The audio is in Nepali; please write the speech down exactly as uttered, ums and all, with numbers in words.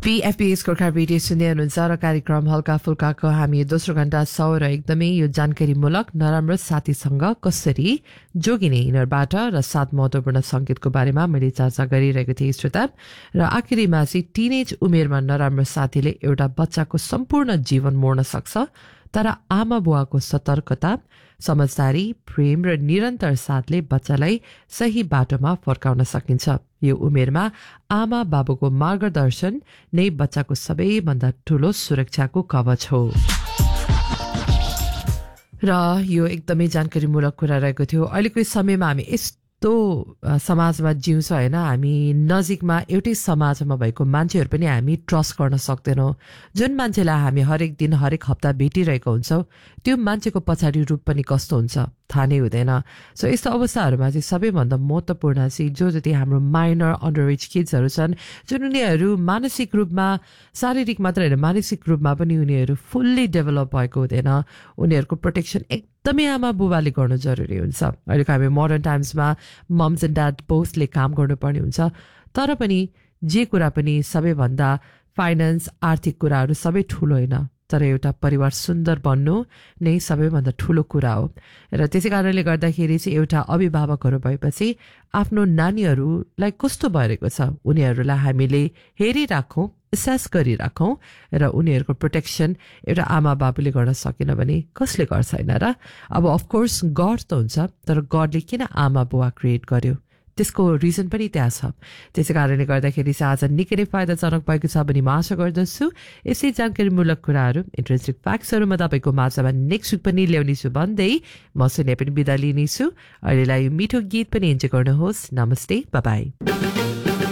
पीएफपीएस गोर्खा रेडियो सुन्दै हुनुहुन्छ र कार्यक्रम हल्का फुल्काको हामी दोस्रो घण्टा छौ र एकदमै यो जानकारीमूलक नराम्रो साथीसँग कसरी जोगिने यिनीहरूबाट र सात महत्त्वपूर्ण संकेतको बारेमा मैले चर्चा गरिरहेको थिएँ श्रोता। र आखिरीमा चाहिँ टिनेज उमेरमा नराम्रो साथीले एउटा बच्चाको सम्पूर्ण जीवन मोड्न सक्छ, तर आमा बुवाको सतर्कता, समझदारी, प्रेम र निरन्तर साथले बच्चालाई सही बाटोमा फर्काउन सकिन्छ। यो उमेरमा आमा बाबुको मार्गदर्शन नै बच्चाको सबैभन्दा ठूलो सुरक्षाको कवच हो। र यो एकदमै जानकारीमूलक कुरा रहेको थियो। अहिलेको समयमा हामी यस्तो समाजमा जिउँछौँ होइन, हामी नजिकमा एउटै समाजमा भएको मान्छेहरू पनि हामी ट्रस्ट गर्न सक्दैनौँ। जुन मान्छेलाई हामी हरेक दिन हरेक हप्ता भेटिरहेको हुन्छौँ त्यो मान्छेको पछाडि रूप पनि कस्तो हुन्छ थाहा नै हुँदैन। सो यस्तो अवस्थाहरूमा चाहिँ सबैभन्दा महत्त्वपूर्ण चाहिँ जो जति हाम्रो माइनर अन्डर एज किड्सहरू छन्, जुन उनीहरू मानसिक रूपमा, शारीरिक मात्र होइन मानसिक रूपमा पनि उनीहरू फुल्ली डेभलप भएको हुँदैन, उनीहरूको प्रोटेक्सन एकदमै आमा बुबाले गर्नु जरुरी हुन्छ। अहिलेको हामी मोडर्न टाइम्समा मम्स एन्ड ड्याड बोथले काम गर्नुपर्ने हुन्छ, तर पनि जे कुरा पनि सबैभन्दा फाइनेन्स, आर्थिक कुराहरू सबै ठुलो होइन, तर एउटा परिवार सुन्दर बन्नु नै सबैभन्दा ठुलो कुरा हो। र त्यसै कारणले गर्दाखेरि चाहिँ एउटा अभिभावकहरू भएपछि आफ्नो नानीहरूलाई कस्तो भइरहेको छ उनीहरूलाई हामीले हेरिराखौँ, एसेस गरिराखौँ र उनीहरूको प्रोटेक्सन एउटा आमा बाबुले गर्न सकेन भने कसले गर्छ होइन र। अब अफकोर्स गड त हुन्छ, तर गडले किन आमा बुवा क्रिएट गर्यो त्यसको रिजन पनि त्यहाँ छ। त्यसै कारणले गर्दाखेरि चाहिँ आज निकै नै फाइदाजनक भएको छ भने म आशा गर्दछु। यसै जानकारीमूलक कुराहरू, इन्ट्रेस्टिङ फ्याक्ट्सहरू म तपाईँको माझमा नेक्स्ट विक पनि ल्याउनेछु भन्दै म सुने पनि बिदा लिनेछु। अहिलेलाई मिठो गीत पनि इन्जोय गर्नुहोस्। नमस्ते, बाई बाई।